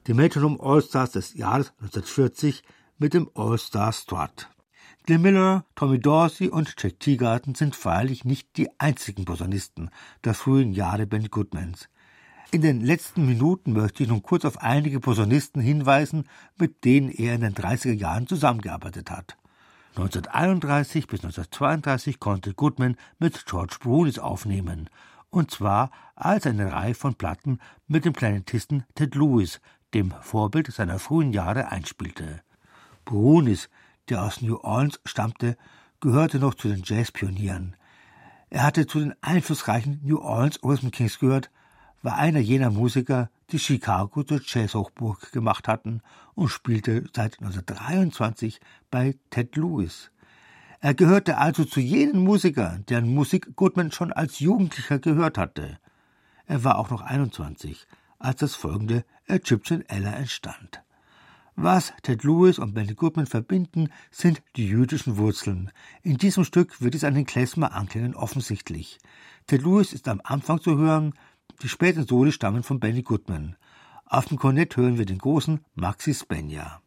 die Metronome All-Stars des Jahres 1940 mit dem All-Star Strut. Glenn Miller, Tommy Dorsey und Jack Teagarden sind freilich nicht die einzigen Posaunisten der frühen Jahre Benny Goodmans. In den letzten Minuten möchte ich nun kurz auf einige Posaunisten hinweisen, mit denen er in den 30er Jahren zusammengearbeitet hat. 1931 bis 1932 konnte Goodman mit George Brunis aufnehmen, und zwar als eine Reihe von Platten mit dem Klarinettisten Ted Lewis, dem Vorbild seiner frühen Jahre, einspielte. Brunis, der aus New Orleans stammte, gehörte noch zu den Jazzpionieren. Er hatte zu den einflussreichen New Orleans Rhythm Kings gehört, war einer jener Musiker, die Chicago zur Jazzhochburg gemacht hatten, und spielte seit 1923 bei Ted Lewis. Er gehörte also zu jenen Musikern, deren Musik Goodman schon als Jugendlicher gehört hatte. Er war auch noch 21, als das folgende Egyptian Ella entstand. Was Ted Lewis und Benny Goodman verbinden, sind die jüdischen Wurzeln. In diesem Stück wird es an den Klezmer anklingen offensichtlich. Ted Lewis ist am Anfang zu hören, die späten Soli stammen von Benny Goodman. Auf dem Kornett hören wir den großen Maxi Spegna.